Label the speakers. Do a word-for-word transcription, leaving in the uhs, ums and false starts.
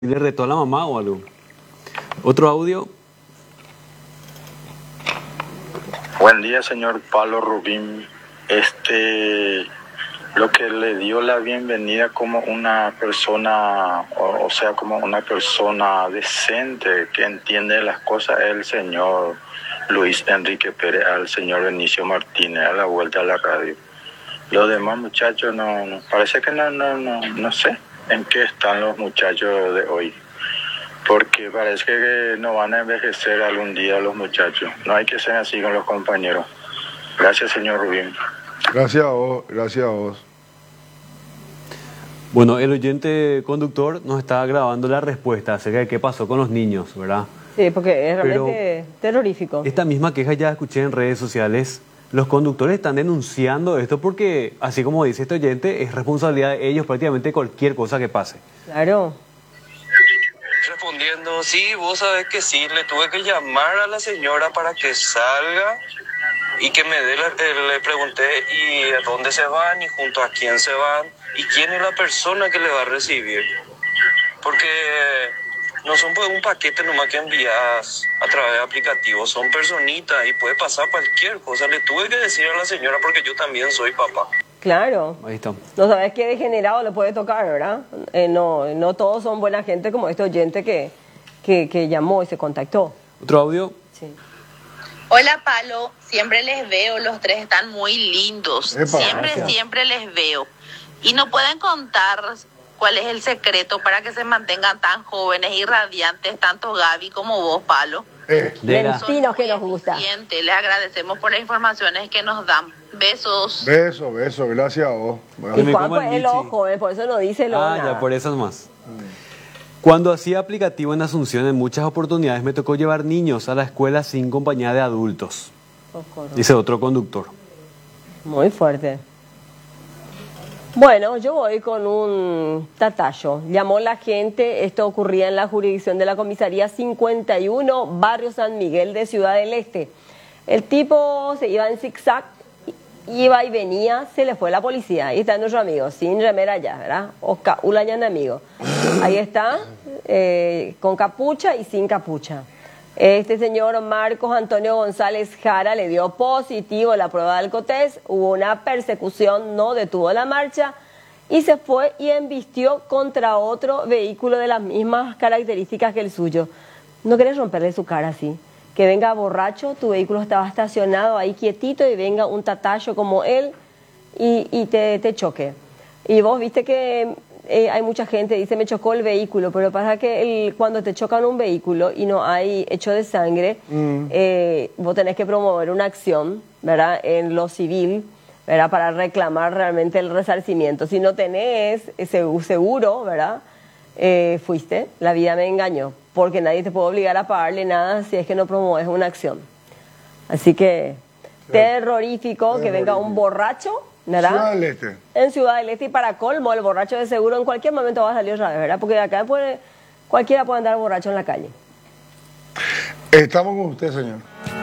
Speaker 1: le retó a la mamá o algo. Otro audio.
Speaker 2: Buen día, señor Pablo Rubín. Este, lo que le dio la bienvenida como una persona, o, o sea, como una persona decente que entiende las cosas, es el señor Luis Enrique Pérez, al señor Benicio Martínez, a la vuelta a la radio. Los demás muchachos no, no parece que no, no, no, no sé en qué están los muchachos de hoy. Porque parece que no van a envejecer algún día los muchachos. No hay que ser así con los compañeros. Gracias, señor Rubín.
Speaker 3: Gracias a vos, gracias a vos.
Speaker 1: Bueno, el oyente conductor nos está grabando la respuesta acerca de qué pasó con los niños, ¿verdad?
Speaker 4: Sí, porque es realmente Pero terrorífico.
Speaker 1: Esta misma queja ya escuché en redes sociales. Los conductores están denunciando esto porque, así como dice este oyente, es responsabilidad de ellos prácticamente cualquier cosa que pase.
Speaker 4: Claro.
Speaker 5: Respondiendo, sí, vos sabés que sí, le tuve que llamar a la señora para que salga y que me dé, la, le pregunté y a dónde se van y junto a quién se van y quién es la persona que le va a recibir. Porque no son pues un paquete nomás que envías a través de aplicativos, son personitas y puede pasar cualquier cosa. Le tuve que decir a la señora porque yo también soy papá.
Speaker 4: Claro.
Speaker 1: Ahí está.
Speaker 4: No sabes qué degenerado le puede tocar, ¿verdad? Eh, no, no todos son buena gente como este oyente que, que, que llamó y se contactó.
Speaker 1: ¿Otro audio?
Speaker 4: Sí.
Speaker 6: Hola, Palo. Siempre les veo. Los tres están muy lindos.
Speaker 3: Epa,
Speaker 6: siempre,
Speaker 3: gracias.
Speaker 6: siempre les veo. Y no pueden contar cuál es el secreto para que se mantengan tan jóvenes y radiantes, tanto Gaby como vos, Palo.
Speaker 3: Eh,
Speaker 1: De la-
Speaker 4: Mentinos que nos gusta.
Speaker 6: Eficientes. Les agradecemos por las informaciones que nos dan. Besos.
Speaker 3: beso, beso, gracias a vos. Bueno,
Speaker 1: Que
Speaker 4: Y
Speaker 1: me
Speaker 4: Juan
Speaker 1: coman
Speaker 4: pues, es
Speaker 1: Michi.
Speaker 4: loco, eh, por eso no dice lo
Speaker 1: Ah,
Speaker 4: nada.
Speaker 1: ya, por eso nomás. Cuando hacía aplicativo en Asunción, en muchas oportunidades me tocó llevar niños a la escuela sin compañía de adultos.
Speaker 4: Socorro.
Speaker 1: Dice otro conductor.
Speaker 4: Muy fuerte. Bueno, yo voy con un tatayo. Llamó la gente, esto ocurría en la jurisdicción de la comisaría cincuenta y uno, barrio San Miguel de Ciudad del Este. El tipo se iba en zigzag, iba y venía, se le fue la policía. Ahí está nuestro amigo, sin remera ya, ¿verdad? Oscar Ulañan, amigo. Ahí está, eh, con capucha y sin capucha. Este señor Marcos Antonio González Jara le dio positivo la prueba del Alcotest, hubo una persecución, no detuvo la marcha y se fue y embistió contra otro vehículo de las mismas características que el suyo. No querés romperle su cara así, que venga borracho, tu vehículo estaba estacionado ahí quietito y venga un tatayo como él y, y te, te choque. Y vos viste que eh, hay mucha gente que dice me chocó el vehículo, pero pasa que el, cuando te chocan un vehículo y no hay hecho de sangre,
Speaker 3: Mm.
Speaker 4: eh, vos tenés que promover una acción, ¿verdad? En lo civil, ¿verdad? Para reclamar realmente el resarcimiento. Si no tenés ese seguro, ¿verdad? Eh, fuiste, la vida me engañó, porque nadie te puede obligar a pagarle nada si es que no promueves una acción. Así que terrorífico que venga un borracho, ¿verdad?
Speaker 3: Ciudad del Este.
Speaker 4: En Ciudad del Este y para colmo, el borracho de seguro en cualquier momento va a salir otra vez, ¿verdad? Porque acá puede, cualquiera puede andar borracho en la calle.
Speaker 3: Estamos con usted, señor.